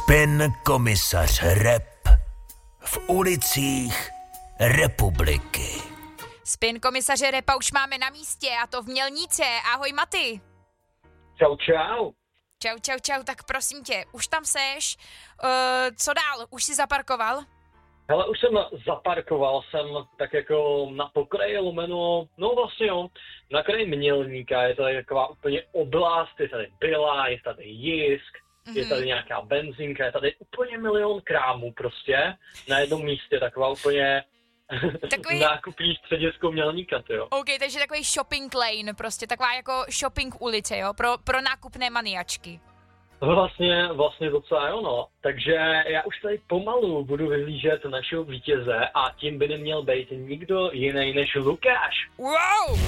Spin komisař Rep v ulicích republiky. Spin komisaře Repa už máme na místě, a to v Mělníce. Ahoj, Maty. Čau, čau. Čau, tak prosím tě, už tam seš? Co dál? Už jsi zaparkoval? Hele, už jsem zaparkoval, jsem tak jako na pokraji lomeno, no vlastně jo, na kraji Mělníka, je tady taková úplně oblast, je tady Byla, je tady Jisk, je tady nějaká benzinka, je tady úplně milion krámů prostě, na jednom místě, taková úplně takový nákupní středisko Mělníka, tyjo. OK, takže takový shopping lane, prostě taková jako shopping ulice, jo, pro nákupné maniačky. Vlastně docela jo, no. Takže já už tady pomalu budu vyhlížet našeho vítěze a tím by neměl být nikdo jiný než Lukáš. Wow!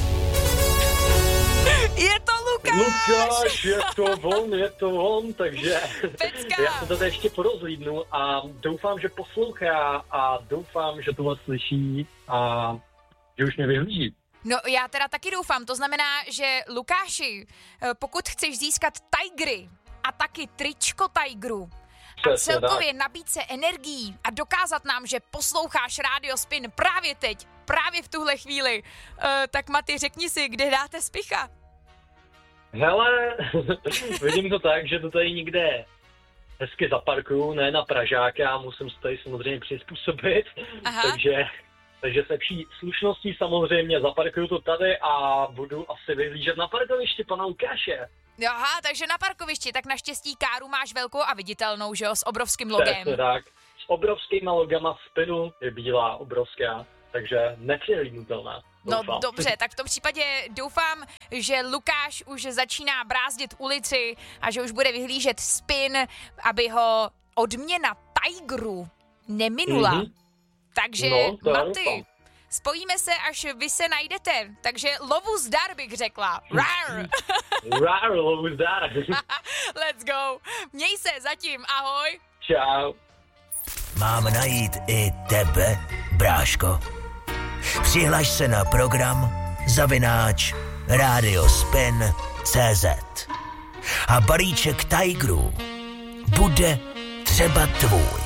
Je to Lukáš! Lukáš, je to on, takže Pecka. Já se tady ještě porozhlídnu a doufám, že poslouchá a doufám, že tohle slyší a že už mě vyhlíží. No já teda taky doufám, to znamená, že Lukáši, pokud chceš získat Tigry a taky tričko Tigru a celkově nabít se energií a dokázat nám, že posloucháš Radio Spin právě teď, právě v tuhle chvíli, tak Maty, řekni si, kde dáte spicha? Hele, vidím to tak, že to tady někde hezky zaparkuju, ne na Pražáka, musím se tady samozřejmě přizpůsobit, takže se vší slušností samozřejmě zaparkuju to tady a budu asi vyhlížet na parkovišti pana Lukáše. Aha, takže na parkovišti, tak naštěstí káru máš velkou a viditelnou, že jo, s obrovským logem. Přesně tak, s obrovskýma logama Spinu je bílá, obrovská, takže nepřehlídnutelná. No dobře, tak v tom případě doufám, že Lukáš už začíná brázdit ulici a že už bude vyhlížet Spin, aby ho odměna Tigru neminula. Takže Maty, spojíme se, až vy se najdete, takže lovu zdar bych řekla. Rar! Rar, lovu zdar. Let's go. Měj se zatím, ahoj. Čau. Mám najít i tebe, bráško? Přihlaš se na program @radiospin.cz a balíček Tigerů bude třeba tvůj.